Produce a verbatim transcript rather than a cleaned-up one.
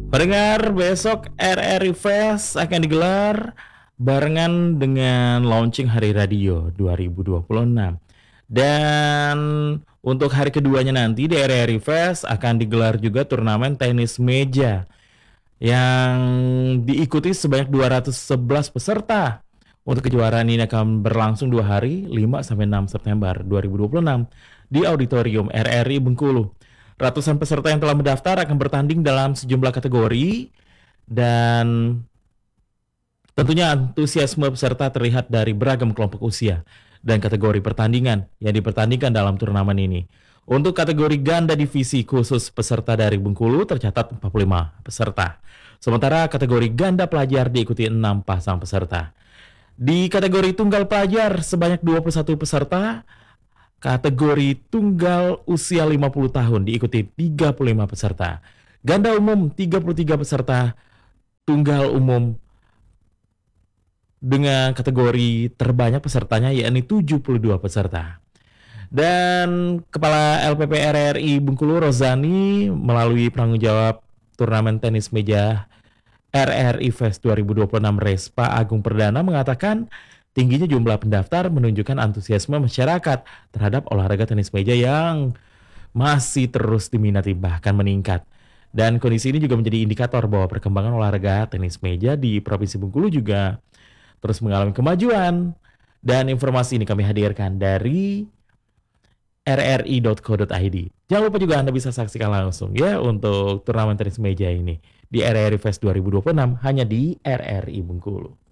Pendengar, besok R R I Fest akan digelar barengan dengan launching Hari Radio dua ribu dua puluh enam. Dan untuk hari keduanya nanti di R R I Fest akan digelar juga turnamen tenis meja yang diikuti sebanyak dua ratus sebelas peserta. Untuk kejuaraan ini akan berlangsung dua hari, lima sampai enam September dua ribu dua puluh enam di Auditorium R R I Bengkulu. Ratusan peserta yang telah mendaftar akan bertanding dalam sejumlah kategori dan tentunya antusiasme peserta terlihat dari beragam kelompok usia dan kategori pertandingan yang dipertandingkan dalam turnamen ini. Untuk kategori ganda divisi khusus peserta dari Bengkulu tercatat empat puluh lima peserta. Sementara kategori ganda pelajar diikuti enam pasang peserta. Di kategori tunggal pelajar sebanyak dua puluh satu peserta. Kategori tunggal usia lima puluh tahun diikuti tiga puluh lima peserta. Ganda umum tiga puluh tiga peserta. Tunggal umum dengan kategori terbanyak pesertanya yakni tujuh puluh dua peserta. Dan Kepala L P P R R I Bengkulu Rozani melalui penanggung jawab turnamen tenis meja R R I Fest dua ribu dua puluh enam Respa Agung Perdana mengatakan tingginya jumlah pendaftar menunjukkan antusiasme masyarakat terhadap olahraga tenis meja yang masih terus diminati bahkan meningkat. Dan kondisi ini juga menjadi indikator bahwa perkembangan olahraga tenis meja di Provinsi Bengkulu juga terus mengalami kemajuan. Dan informasi ini kami hadirkan dari r r i dot co dot i d. Jangan lupa juga Anda bisa saksikan langsung ya untuk turnamen tenis meja ini di R R I Fest dua ribu dua puluh enam hanya di R R I Bengkulu.